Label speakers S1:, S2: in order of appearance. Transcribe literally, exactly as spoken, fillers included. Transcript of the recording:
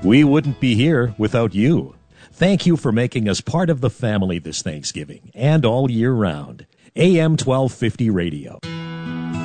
S1: We wouldn't be here without you. Thank you for making us part of the family this Thanksgiving and all year round. A M twelve fifty Radio.